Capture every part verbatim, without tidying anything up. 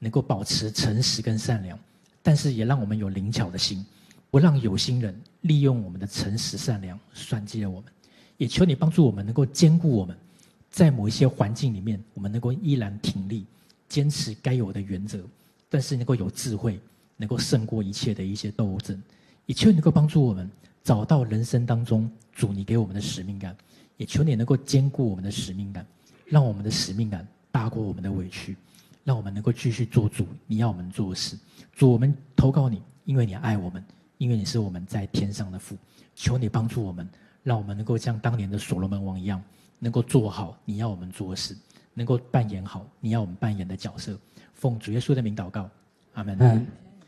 能够保持诚实跟善良，但是也让我们有灵巧的心，不让有心人利用我们的诚实善良算计了我们。也求你帮助我们能够兼顾我们在某一些环境里面，我们能够依然挺立，坚持该有的原则，但是能够有智慧，能够胜过一切的一些斗争。也求你能够帮助我们找到人生当中主你给我们的使命感，也求你能够兼顾我们的使命感，让我们的使命感大过我们的委屈，让我们能够继续做主你要我们做的事。主，我们投靠你，因为你爱我们，因为你是我们在天上的父。求你帮助我们，让我们能够像当年的所罗门王一样，能够做好你要我们做的事，能够扮演好你要我们扮演的角色。奉主耶稣的名祷告，阿们。 嗯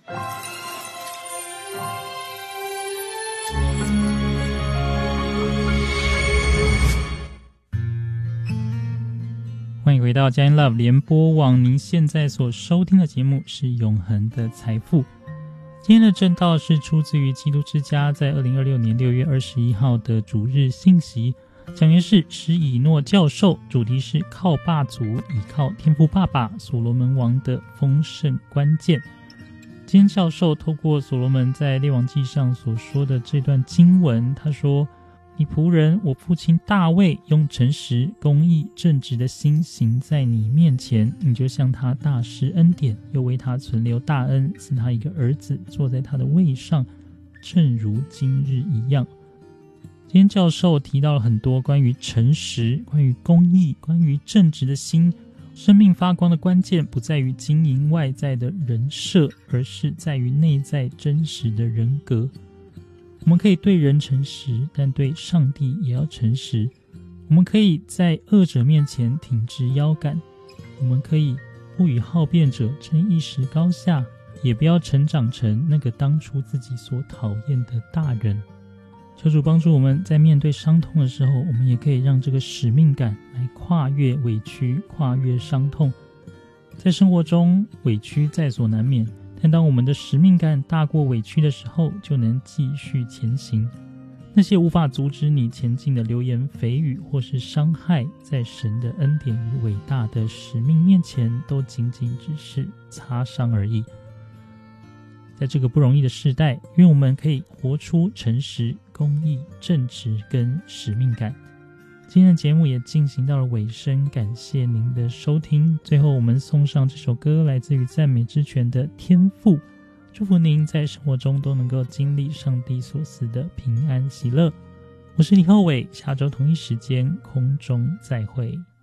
欢迎回到佳音 Love 联播网，您现在所收听的节目是永恒的财富。今天的正道是出自于基督之家在二零二六年六月二十一号的主日信息，讲员是施以诺教授，主题是靠霸族，倚靠天父爸爸所罗门王的丰盛关键。今天教授透过所罗门在列王纪上所说的这段经文，他说，你仆人我父亲大卫用诚实、公义、正直的心行在你面前，你就向他大施恩典，又为他存留大恩，赐他一个儿子坐在他的位上，正如今日一样。今天教授提到了很多关于诚实、关于公义、关于正直的心。生命发光的关键不在于经营外在的人设，而是在于内在真实的人格。我们可以对人诚实，但对上帝也要诚实。我们可以在恶者面前挺直腰杆，我们可以不与好辩者争一时高下，也不要成长成那个当初自己所讨厌的大人。求主帮助我们在面对伤痛的时候，我们也可以让这个使命感来跨越委屈，跨越伤痛。在生活中委屈在所难免，但当我们的使命感大过委屈的时候，就能继续前行。那些无法阻止你前进的流言蜚语或是伤害，在神的恩典与伟大的使命面前，都仅仅只是擦伤而已。在这个不容易的时代，愿我们可以活出诚实、公义、正直跟使命感。今天的节目也进行到了尾声，感谢您的收听。最后我们送上这首歌，来自于赞美之泉的天父，祝福您在生活中都能够经历上帝所赐的平安喜乐。我是李厚伟，下周同一时间空中再会。